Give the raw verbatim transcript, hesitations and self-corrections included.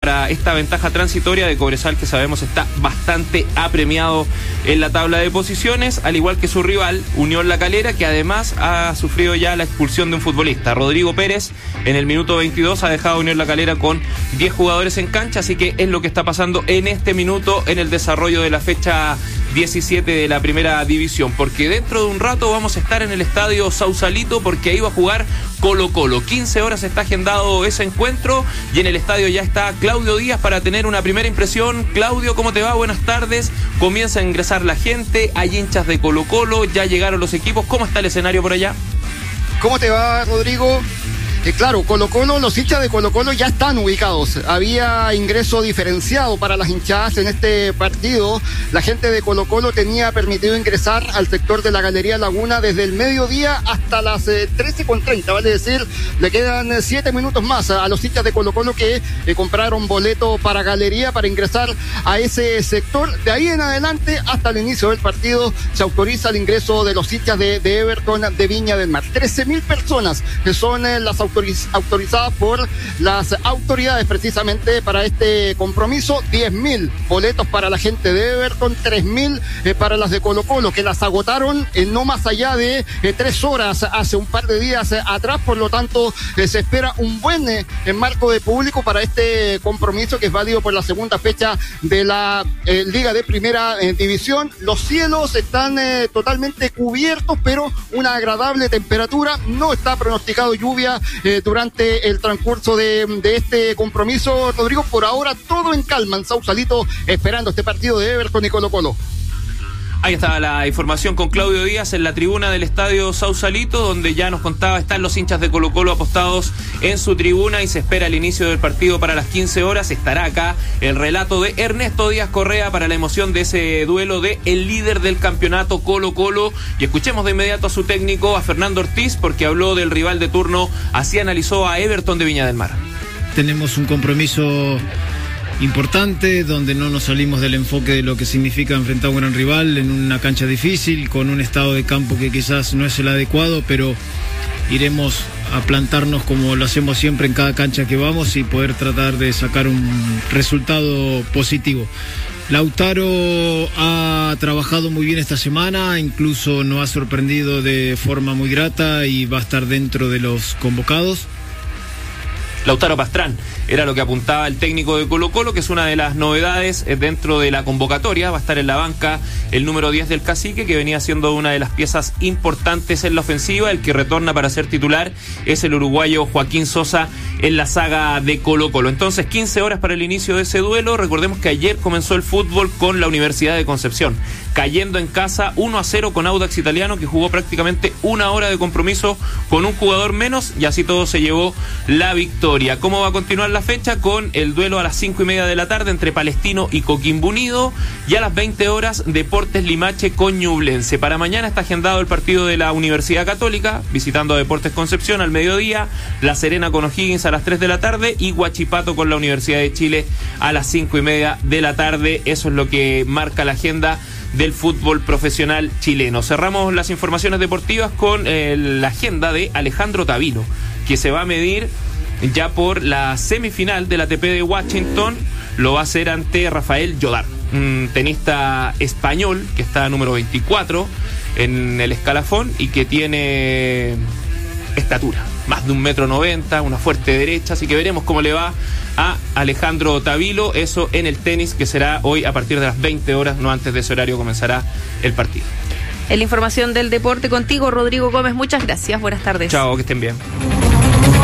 para esta ventaja transitoria de Cobresal, que sabemos está bastante apremiado en la tabla de posiciones, al igual que su rival, Unión La Calera, que además ha sufrido ya la expulsión de un futbolista. Rodrigo Pérez, en el minuto veintidós, ha dejado a Unión La Calera con diez jugadores en cancha, así que es lo que está pasando en este minuto en el desarrollo de la fecha diecisiete de la primera división, porque dentro de un rato vamos a estar en el estadio Sausalito, porque ahí va a jugar Colo Colo. quince horas está agendado ese encuentro y en el estadio ya está Claudio Díaz para tener una primera impresión. Claudio, ¿cómo te va? Buenas tardes. Comienza a ingresar la gente, hay hinchas de Colo Colo, ya llegaron los equipos. ¿Cómo está el escenario por allá? ¿Cómo te va, Rodrigo? Eh, claro, Colo Colo, los hinchas de Colo Colo ya están ubicados. Había ingreso diferenciado para las hinchadas en este partido. La gente de Colo Colo tenía permitido ingresar al sector de la Galería Laguna desde el mediodía hasta las eh, trece con treinta, vale decir, le quedan eh, siete minutos más a, a los hinchas de Colo Colo que eh, compraron boleto para Galería para ingresar a ese sector. De ahí en adelante, hasta el inicio del partido, se autoriza el ingreso de los hinchas de, de Everton de Viña del Mar. trece mil personas que son eh, las autorizadas autorizadas por las autoridades precisamente para este compromiso. Diez mil boletos para la gente de Everton, tres mil eh, para las de Colo Colo, que las agotaron en no más allá de eh, tres horas hace un par de días eh, atrás. Por lo tanto, eh, se espera un buen eh, marco de público para este compromiso, que es válido por la segunda fecha de la eh, Liga de Primera eh, División. Los cielos están eh, totalmente cubiertos, pero una agradable temperatura. No está pronosticado lluvia Eh, durante el transcurso de, de este compromiso, Rodrigo. Por ahora todo en calma en Sausalito, esperando este partido de Everton y Colo Colo. Ahí está la información con Claudio Díaz en la tribuna del estadio Sausalito, donde ya nos contaba, están los hinchas de Colo Colo apostados en su tribuna y se espera el inicio del partido para las quince horas. Estará acá el relato de Ernesto Díaz Correa para la emoción de ese duelo de el líder del campeonato, Colo Colo. Y escuchemos de inmediato a su técnico, a Fernando Ortiz, porque habló del rival de turno, así analizó a Everton de Viña del Mar. Tenemos un compromiso importante, donde no nos salimos del enfoque de lo que significa enfrentar a un gran rival en una cancha difícil, con un estado de campo que quizás no es el adecuado, pero iremos a plantarnos como lo hacemos siempre en cada cancha que vamos y poder tratar de sacar un resultado positivo. Lautaro ha trabajado muy bien esta semana, incluso nos ha sorprendido de forma muy grata y va a estar dentro de los convocados. Lautaro Pastrán era lo que apuntaba el técnico de Colo Colo, que es una de las novedades dentro de la convocatoria. Va a estar en la banca el número diez del Cacique, que venía siendo una de las piezas importantes en la ofensiva. El que retorna para ser titular es el uruguayo Joaquín Sosa en la saga de Colo Colo. Entonces, quince horas para el inicio de ese duelo. Recordemos que ayer comenzó el fútbol con la Universidad de Concepción, cayendo en casa uno a cero con Audax Italiano, que jugó prácticamente una hora de compromiso con un jugador menos, y así todo se llevó la victoria. ¿Cómo va a continuar la fecha? Con el duelo a las cinco y media de la tarde entre Palestino y Coquimbo Unido, y a las veinte horas Deportes Limache con Ñublense. Para mañana está agendado el partido de la Universidad Católica visitando a Deportes Concepción al mediodía, La Serena con O'Higgins a las tres de la tarde y Huachipato con la Universidad de Chile a las cinco y media de la tarde. Eso es lo que marca la agenda del fútbol profesional chileno. Cerramos las informaciones deportivas con eh, la agenda de Alejandro Tavilo, que se va a medir ya por la semifinal del A T P de Washington. Lo va a hacer ante Rafael Llodar, un tenista español que está número veinticuatro en el escalafón y que tiene estatura, más de un metro noventa, una fuerte derecha, así que veremos cómo le va a Alejandro Tavilo. Eso en el tenis, que será hoy a partir de las veinte horas, no antes de ese horario comenzará el partido. En la información del deporte contigo, Rodrigo Gómez, muchas gracias, buenas tardes. Chao, que estén bien.